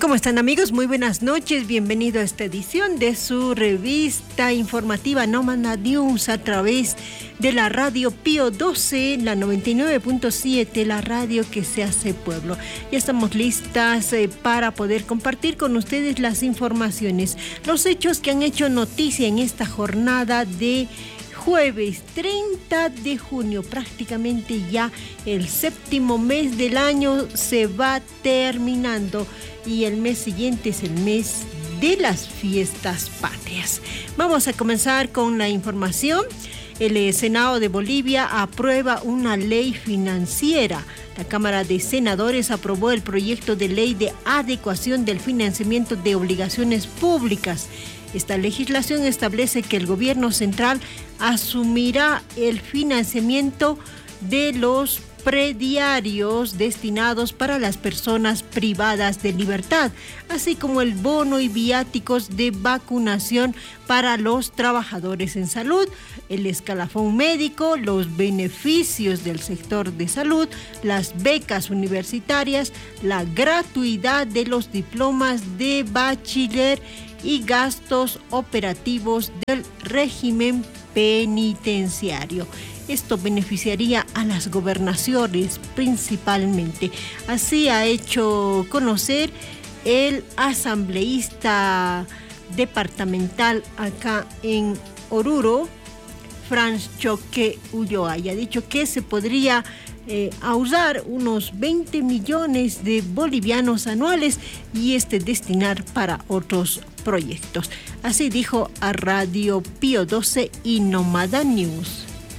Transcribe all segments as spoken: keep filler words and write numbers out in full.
¿Cómo están, amigos? Muy buenas noches. Bienvenido a esta edición de su revista informativa Nómada News a través de la radio Pío doce, la noventa y nueve punto siete, la radio que se hace pueblo. Ya estamos listas eh, para poder compartir con ustedes las informaciones, los hechos que han hecho noticia en esta jornada de jueves treinta de junio. Prácticamente ya el séptimo mes del año se va terminando y el mes siguiente es el mes de las fiestas patrias. Vamos a comenzar con la información. El Senado de Bolivia aprueba una ley financiera. La Cámara de Senadores aprobó el proyecto de ley de adecuación del financiamiento de obligaciones públicas. Esta legislación establece que el gobierno central asumirá el financiamiento de los prediarios destinados para las personas privadas de libertad, así como el bono y viáticos de vacunación para los trabajadores en salud, el escalafón médico, los beneficios del sector de salud, las becas universitarias, la gratuidad de los diplomas de bachiller y gastos operativos del régimen penitenciario. Esto beneficiaría a las gobernaciones principalmente. Así ha hecho conocer el asambleísta departamental acá en Oruro, Franz Choque Ulloa, y ha dicho que se podría eh, ahorrar unos veinte millones de bolivianos anuales y este destinar para otros proyectos. Así dijo a Radio Pío doce y Nómada News.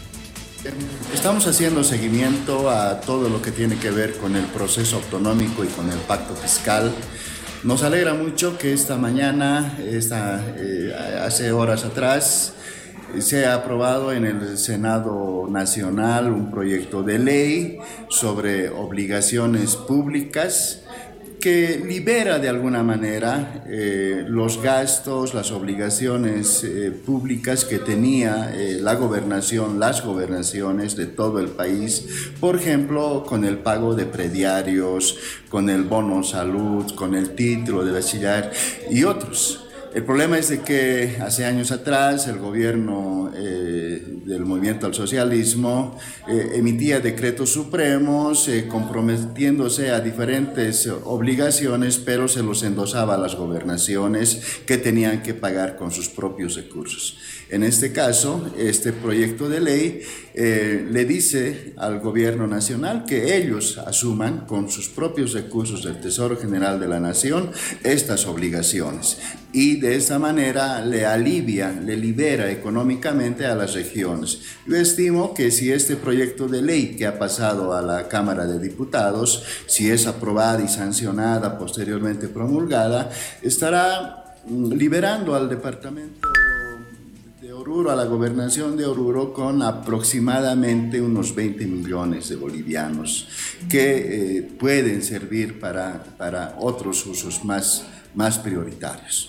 Estamos haciendo seguimiento a todo lo que tiene que ver con el proceso autonómico y con el pacto fiscal. Nos alegra mucho que esta mañana, esta, eh, hace horas atrás, se ha aprobado en el Senado Nacional un proyecto de ley sobre obligaciones públicas que libera de alguna manera eh, los gastos, las obligaciones eh, públicas que tenía eh, la gobernación, las gobernaciones de todo el país, por ejemplo, con el pago de prediarios, con el bono salud, con el título de bachiller y otros. El problema es de que hace años atrás el gobierno eh, del movimiento al socialismo eh, emitía decretos supremos eh, comprometiéndose a diferentes obligaciones, pero se los endosaba a las gobernaciones que tenían que pagar con sus propios recursos. En este caso, este proyecto de ley eh, le dice al gobierno nacional que ellos asuman con sus propios recursos del Tesoro General de la Nación estas obligaciones. Y de esa manera le alivia, le libera económicamente a las regiones. Yo estimo que si este proyecto de ley que ha pasado a la Cámara de Diputados, si es aprobada y sancionada, posteriormente promulgada, estará liberando al departamento de Oruro, a la gobernación de Oruro, con aproximadamente unos veinte millones de bolivianos que eh, pueden servir para, para otros usos más, más prioritarios.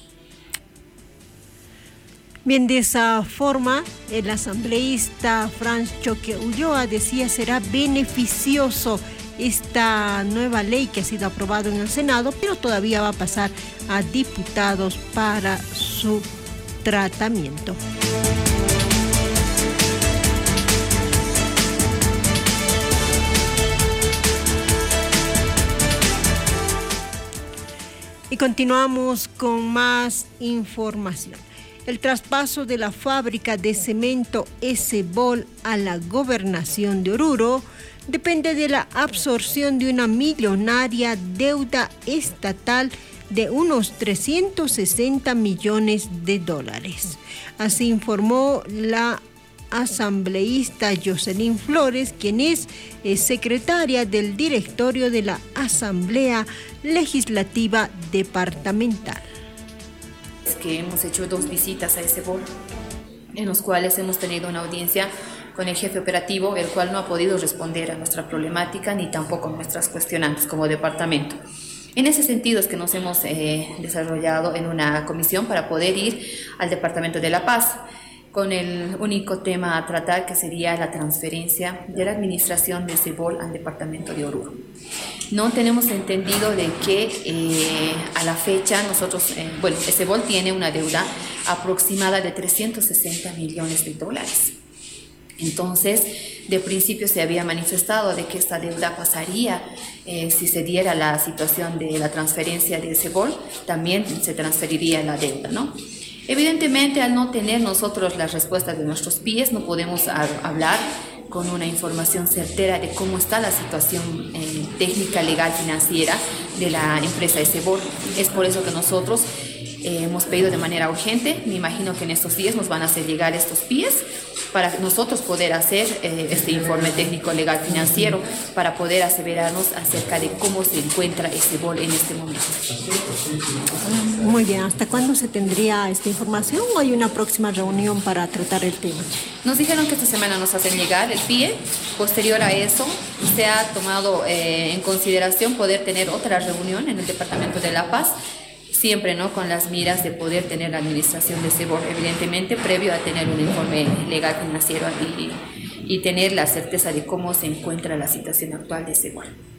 Bien, de esa forma, el asambleísta Franz Choque Ulloa decía será beneficioso esta nueva ley que ha sido aprobada en el Senado, pero todavía va a pasar a diputados para su tratamiento. Y continuamos con más información. El traspaso de la fábrica de cemento Esebol a la gobernación de Oruro depende de la absorción de una millonaria deuda estatal de unos trescientos sesenta millones de dólares. Así informó la asambleísta Jocelyn Flores, quien es eh, secretaria del directorio de la Asamblea Legislativa Departamental. Que hemos hecho dos visitas a Esebol, en los cuales hemos tenido una audiencia con el jefe operativo, el cual no ha podido responder a nuestra problemática ni tampoco a nuestras cuestionantes como departamento. En ese sentido es que nos hemos eh, desarrollado en una comisión para poder ir al Departamento de La Paz con el único tema a tratar, que sería la transferencia de la administración de Esebol al departamento de Oruro. No tenemos entendido de que eh, a la fecha nosotros, eh, bueno, ESEBOL tiene una deuda aproximada de trescientos sesenta millones de dólares. Entonces, de principio se había manifestado de que esta deuda pasaría, eh, si se diera la situación de la transferencia de ESEBOL, también se transferiría la deuda, ¿no? Evidentemente, al no tener nosotros las respuestas de nuestros P I Es, no podemos a, hablar con una información certera de cómo está la situación eh, técnica, legal, financiera de la empresa ESEBOL. Es por eso que nosotros eh, hemos pedido de manera urgente, me imagino que en estos días nos van a hacer llegar estos P I Es para nosotros poder hacer eh, este informe técnico, legal, financiero, para poder aseverarnos acerca de cómo se encuentra ESEBOL en este momento. Muy bien, ¿hasta cuándo se tendría esta información o hay una próxima reunión para tratar el tema? Nos dijeron que esta semana nos hacen llegar el P I E. Posterior a eso, se ha tomado eh, en consideración poder tener otra reunión en el Departamento de La Paz, siempre, ¿no?, con las miras de poder tener la administración de ESEBOL, evidentemente previo a tener un informe legal financiero y, y tener la certeza de cómo se encuentra la situación actual de ESEBOL.